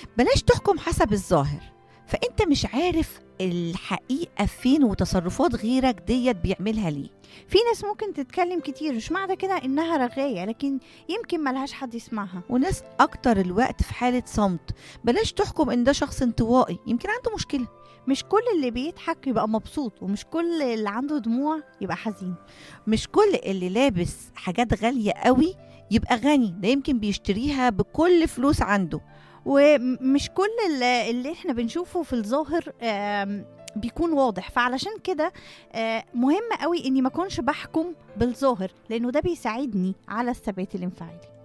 بلاش تحكم حسب الظاهر، فانت مش عارف الحقيقة فين وتصرفات غيرك ديت بيعملها ليه. في ناس ممكن تتكلم كتير، مش معنى كده انها رغاية، لكن يمكن ملهاش حد يسمعها. وناس اكتر الوقت في حالة صمت. بلاش تحكم ان ده شخص انطوائي، يمكن عنده مشكلة. مش كل اللي بيضحك يبقى مبسوط، ومش كل اللي عنده دموع يبقى حزين. مش كل اللي لابس حاجات غالية قوي يبقى غني، ده يمكن بيشتريها بكل فلوس عنده. ومش كل اللي احنا بنشوفه في الظاهر بيكون واضح. فعلشان كده مهم قوي اني ما اكونش بحكم بالظاهر، لانه ده بيساعدني على الثبات الانفعالي.